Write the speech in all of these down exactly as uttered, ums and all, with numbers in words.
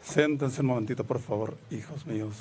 Siéntense un momentito, por favor, hijos míos.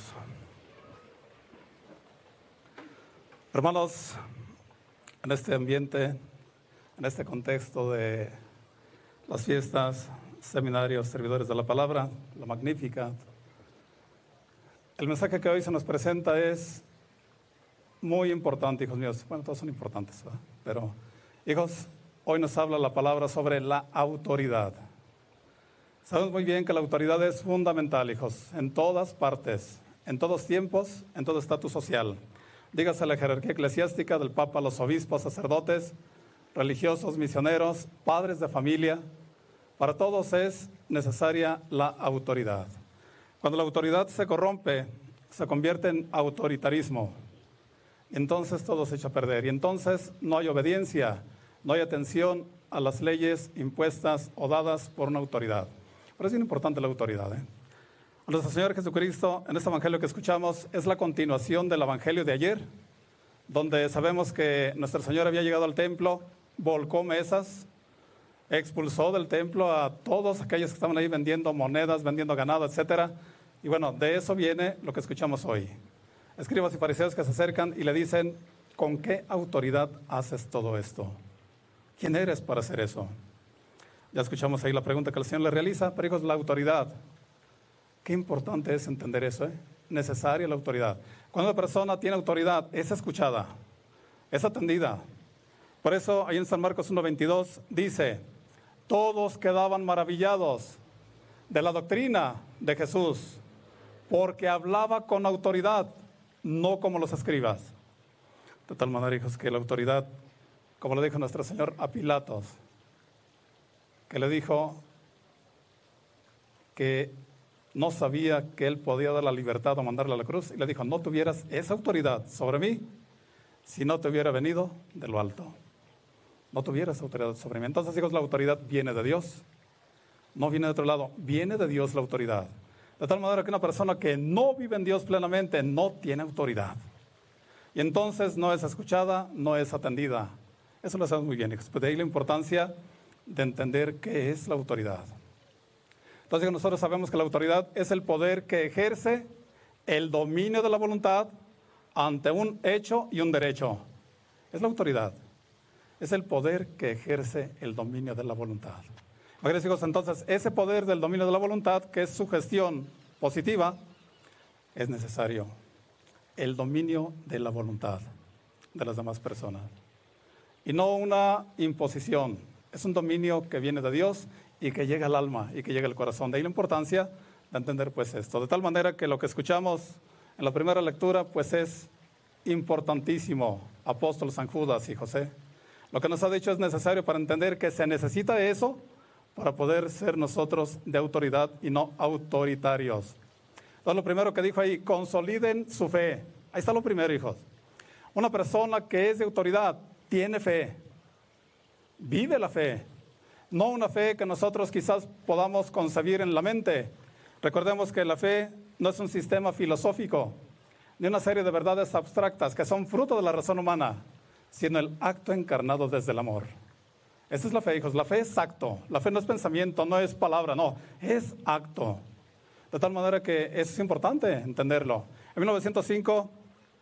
Hermanos, en este ambiente, en este contexto de las fiestas, seminarios, servidores de la palabra, la magnífica, el mensaje que hoy se nos presenta es muy importante, hijos míos. Bueno, todos son importantes, ¿verdad? Pero, hijos, hoy nos habla la palabra sobre la autoridad. Sabemos muy bien que la autoridad es fundamental, hijos, en todas partes, en todos tiempos, en todo estatus social. Dígase la jerarquía eclesiástica, del Papa, los obispos, sacerdotes, religiosos, misioneros, padres de familia. Para todos es necesaria la autoridad. Cuando la autoridad se corrompe, se convierte en autoritarismo. Entonces todo se echa a perder. Y entonces no hay obediencia, no hay atención a las leyes impuestas o dadas por una autoridad. Pero es bien importante la autoridad, ¿eh? Nuestro Señor Jesucristo, en este evangelio que escuchamos, es la continuación del evangelio de ayer, donde sabemos que nuestro Señor había llegado al templo, volcó mesas, expulsó del templo a todos aquellos que estaban ahí vendiendo monedas, vendiendo ganado, etcétera. Y bueno, de eso viene lo que escuchamos hoy. Escribas y fariseos que se acercan y le dicen: ¿con qué autoridad haces todo esto? ¿Quién eres para hacer eso? Ya escuchamos ahí la pregunta que el Señor le realiza, pero hijos, la autoridad. Qué importante es entender eso, ¿eh? Necesaria la autoridad. Cuando una persona tiene autoridad, es escuchada, es atendida. Por eso, ahí en San Marcos uno veintidós dice: todos quedaban maravillados de la doctrina de Jesús, porque hablaba con autoridad, no como los escribas. De tal manera, hijos, que la autoridad, como le dijo nuestro Señor a Pilatos, que le dijo que no sabía que él podía dar la libertad o mandarle a la cruz, y le dijo: no tuvieras esa autoridad sobre mí si no te hubiera venido de lo alto. No tuvieras autoridad sobre mí. Entonces, hijos, la autoridad viene de Dios, no viene de otro lado, viene de Dios la autoridad. De tal manera que una persona que no vive en Dios plenamente no tiene autoridad. Y entonces no es escuchada, no es atendida. Eso lo sabemos muy bien, hijos. Pues de ahí la importancia de entender qué es la autoridad. Entonces nosotros sabemos que la autoridad es el poder que ejerce el dominio de la voluntad ante un hecho y un derecho. Es la autoridad. Es el poder que ejerce el dominio de la voluntad. Imagínense, hijos, entonces ese poder del dominio de la voluntad, que es su gestión positiva, es necesario. El dominio de la voluntad de las demás personas. Y no una imposición. Es un dominio que viene de Dios y que llega al alma y que llega al corazón. De ahí la importancia de entender pues esto. De tal manera que lo que escuchamos en la primera lectura pues es importantísimo. Apóstol San Judas y José. Lo que nos ha dicho es necesario para entender que se necesita eso para poder ser nosotros de autoridad y no autoritarios. Entonces lo primero que dijo ahí: consoliden su fe. Ahí está lo primero, hijos. Una persona que es de autoridad tiene fe. Vive la fe, no una fe que nosotros quizás podamos concebir en la mente. Recordemos que la fe no es un sistema filosófico, ni una serie de verdades abstractas que son fruto de la razón humana, sino el acto encarnado desde el amor. Esa es la fe, hijos. La fe es acto. La fe no es pensamiento, no es palabra, no, es acto. De tal manera que es importante entenderlo. En mil novecientos cinco,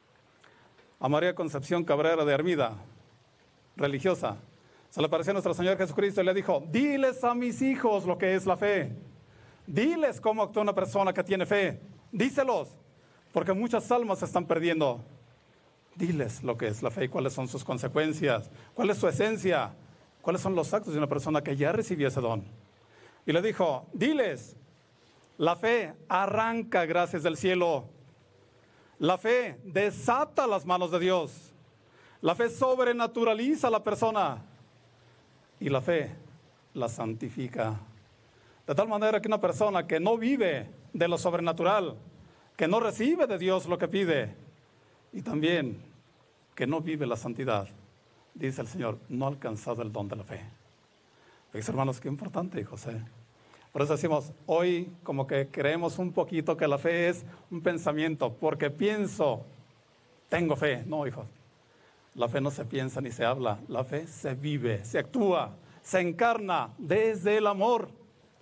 a María Concepción Cabrera de Armida, religiosa, se le apareció a nuestro Señor Jesucristo y le dijo: diles a mis hijos lo que es la fe. Diles cómo actúa una persona que tiene fe. Díselos, porque muchas almas se están perdiendo. Diles lo que es la fe y cuáles son sus consecuencias, cuál es su esencia, cuáles son los actos de una persona que ya recibió ese don. Y le dijo: diles, la fe arranca gracias del cielo. La fe desata las manos de Dios. La fe sobrenaturaliza a la persona. Y la fe la santifica. De tal manera que una persona que no vive de lo sobrenatural, que no recibe de Dios lo que pide, y también que no vive la santidad, dice el Señor, no ha alcanzado el don de la fe. Fíjense, hermanos, qué importante, José. Por eso decimos, hoy como que creemos un poquito que la fe es un pensamiento, porque pienso, tengo fe. No, hijos. La fe no se piensa ni se habla, la fe se vive, se actúa, se encarna desde el amor.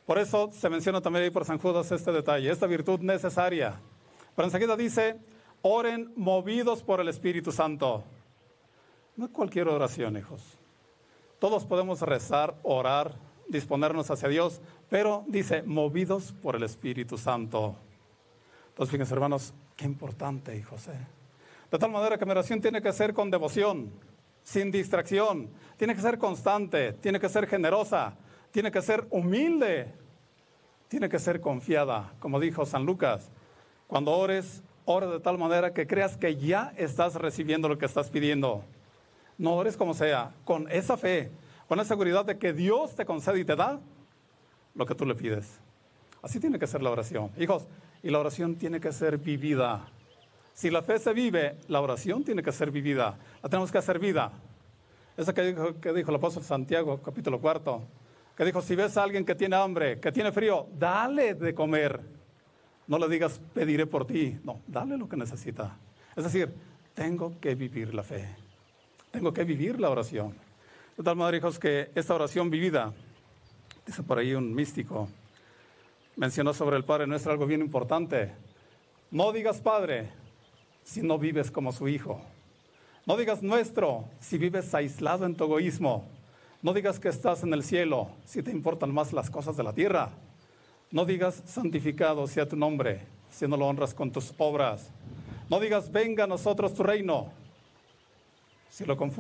Por eso se menciona también ahí por San Judas este detalle, esta virtud necesaria. Pero enseguida dice, oren movidos por el Espíritu Santo. No es cualquier oración, hijos. Todos podemos rezar, orar, disponernos hacia Dios, pero dice, movidos por el Espíritu Santo. Entonces, fíjense, hermanos, qué importante, hijos. ¿eh? De tal manera que mi oración tiene que ser con devoción, sin distracción, tiene que ser constante, tiene que ser generosa, tiene que ser humilde, tiene que ser confiada, como dijo San Lucas. Cuando ores, ora de tal manera que creas que ya estás recibiendo lo que estás pidiendo. No ores como sea, con esa fe, con esa seguridad de que Dios te concede y te da lo que tú le pides. Así tiene que ser la oración. Hijos, y la oración tiene que ser vivida. Si la fe se vive, la oración tiene que ser vivida. La tenemos que hacer vida. Eso que dijo, que dijo el apóstol Santiago, capítulo cuarto, que dijo, si ves a alguien que tiene hambre, que tiene frío, dale de comer. No le digas, pediré por ti. No, dale lo que necesita. Es decir, tengo que vivir la fe. Tengo que vivir la oración. De tal manera, hijos, que esta oración vivida, dice por ahí un místico, mencionó sobre el Padre Nuestro algo bien importante. No digas Padre si no vives como su Hijo. No digas nuestro si vives aislado en tu egoísmo. No digas que estás en el cielo si te importan más las cosas de la tierra. No digas santificado sea tu nombre si no lo honras con tus obras. No digas venga a nosotros tu reino si lo confundes